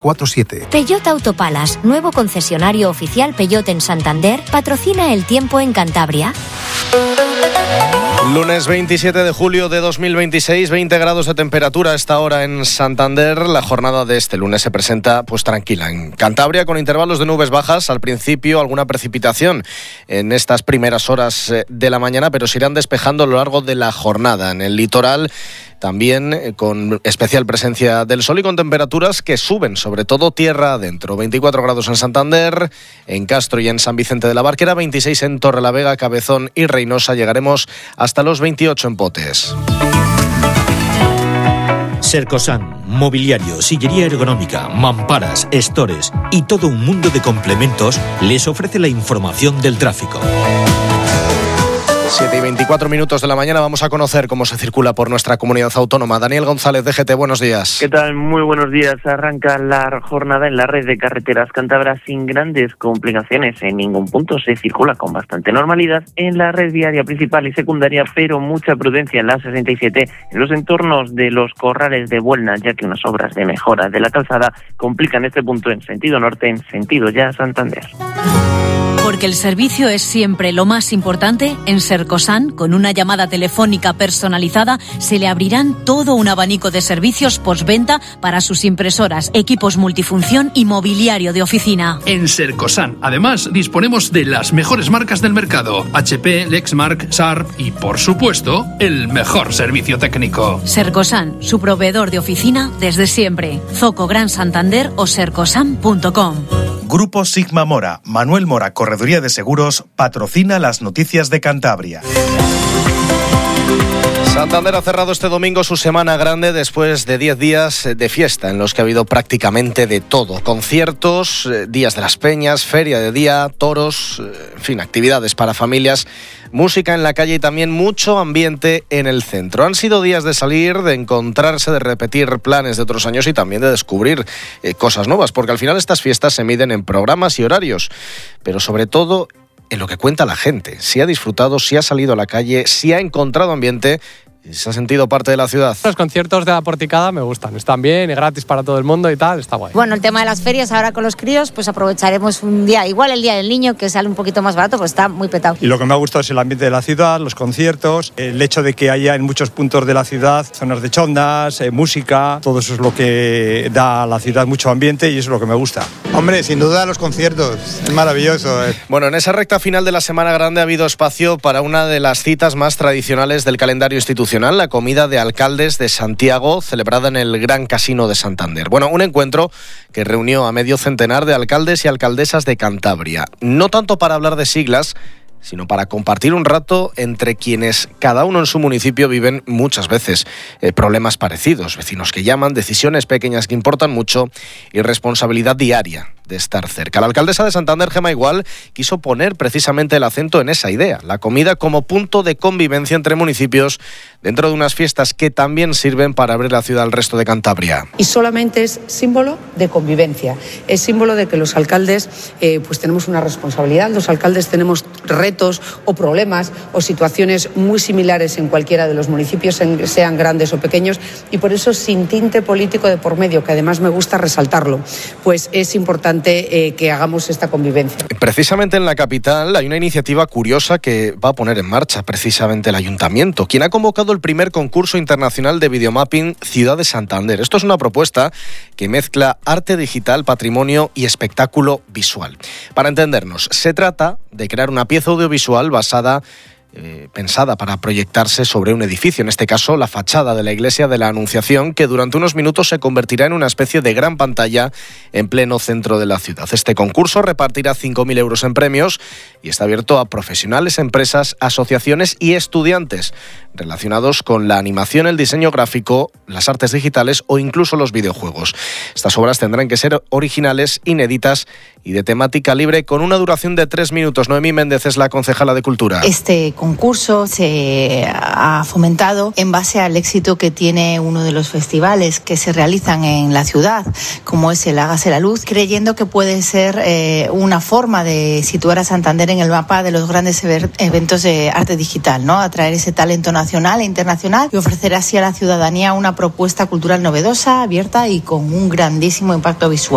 647. Peugeot Autopalas, nuevo concesionario oficial Peugeot en Santander, patrocina el tiempo en Cantabria. Lunes 27 de julio de 2026, 20 grados de temperatura a esta hora en Santander. La jornada de este lunes se presenta pues tranquila en Cantabria, con intervalos de nubes bajas. Al principio alguna precipitación en estas primeras horas de la mañana, pero se irán despejando a lo largo de la jornada. En el litoral también con especial presencia del sol y con temperaturas que suben, sobre todo tierra adentro. 24 grados en Santander, en Castro y en San Vicente de la Barquera, 26 en Torrelavega, Cabezón y Reynosa. Llegaremos hasta los 28 en Potes. Sercosan, mobiliario, sillería ergonómica, mamparas, estores y todo un mundo de complementos les ofrece la información del tráfico. 7 y 24 minutos de la mañana, vamos a conocer cómo se circula por nuestra comunidad autónoma. Daniel González, DGT, buenos días. ¿Qué tal? Muy buenos días. Arranca la jornada en la red de carreteras cántabras sin grandes complicaciones. En ningún punto se circula con bastante normalidad en la red viaria principal y secundaria, pero mucha prudencia en la 67 en los entornos de los corrales de Buelna, ya que unas obras de mejora de la calzada complican este punto en sentido norte, en sentido ya Santander. Porque el servicio es siempre lo más importante, en Sercosan, con una llamada telefónica personalizada, se le abrirán todo un abanico de servicios postventa para sus impresoras, equipos multifunción y mobiliario de oficina. En Sercosan, además, disponemos de las mejores marcas del mercado: HP, Lexmark, Sharp y, por supuesto, el mejor servicio técnico. Sercosan, su proveedor de oficina desde siempre. Zoco Gran Santander o sercosan.com. Grupo Sigma Mora, Manuel Mora, Correduría de Seguros, patrocina las noticias de Cantabria. Santander ha cerrado este domingo su semana grande después de 10 días de fiesta en los que ha habido prácticamente de todo. Conciertos, días de las peñas, feria de día, toros, en fin, actividades para familias, música en la calle y también mucho ambiente en el centro. Han sido días de salir, de encontrarse, de repetir planes de otros años y también de descubrir cosas nuevas, porque al final estas fiestas se miden en programas y horarios, pero sobre todo en lo que cuenta la gente, si ha disfrutado, si ha salido a la calle, si ha encontrado ambiente, se ha sentido parte de la ciudad. Los conciertos de la Porticada me gustan, están bien, es gratis para todo el mundo y tal, está guay. Bueno, el tema de las ferias ahora con los críos, pues aprovecharemos un día, igual el Día del Niño, que sale un poquito más barato, pues está muy petado. Y lo que me ha gustado es el ambiente de la ciudad, los conciertos, el hecho de que haya en muchos puntos de la ciudad zonas de chondas, música, todo eso es lo que da a la ciudad mucho ambiente y eso es lo que me gusta. Hombre, sin duda los conciertos, es maravilloso. Bueno, en esa recta final de la Semana Grande ha habido espacio para una de las citas más tradicionales del calendario institucional, la comida de alcaldes de Santiago, celebrada en el Gran Casino de Santander. Bueno, un encuentro que reunió a medio centenar de alcaldes y alcaldesas de Cantabria. No tanto para hablar de siglas, sino para compartir un rato entre quienes cada uno en su municipio viven muchas veces problemas parecidos, vecinos que llaman, decisiones pequeñas que importan mucho y responsabilidad diaria de estar cerca. La alcaldesa de Santander, Gemma Igual, quiso poner precisamente el acento en esa idea, la comida como punto de convivencia entre municipios dentro de unas fiestas que también sirven para abrir la ciudad al resto de Cantabria. Y solamente es símbolo de convivencia, es símbolo de que los alcaldes pues tenemos una responsabilidad, los alcaldes tenemos retos o problemas o situaciones muy similares en cualquiera de los municipios, sean grandes o pequeños, y por eso sin tinte político de por medio, que además me gusta resaltarlo, pues es importante que hagamos esta convivencia. Precisamente en la capital hay una iniciativa curiosa que va a poner en marcha precisamente el Ayuntamiento, quien ha convocado el primer concurso internacional de videomapping Ciudad de Santander. Esto es una propuesta que mezcla arte digital, patrimonio y espectáculo visual. Para entendernos, se trata de crear una pieza audiovisual pensada para proyectarse sobre un edificio, en este caso la fachada de la Iglesia de la Anunciación, que durante unos minutos se convertirá en una especie de gran pantalla en pleno centro de la ciudad. Este concurso repartirá 5.000 euros en premios y está abierto a profesionales, empresas, asociaciones y estudiantes relacionados con la animación, el diseño gráfico, las artes digitales o incluso los videojuegos. Estas obras tendrán que ser originales, inéditas y de temática libre, con una duración de 3 minutos. Noemí Méndez es la concejala de Cultura. Este concurso se ha fomentado en base al éxito que tiene uno de los festivales que se realizan en la ciudad, como es el Hágase la Luz, creyendo que puede ser una forma de situar a Santander en el mapa de los grandes eventos de arte digital, ¿no? Atraer ese talento nacional e internacional y ofrecer así a la ciudadanía una propuesta cultural novedosa, abierta y con un grandísimo impacto visual.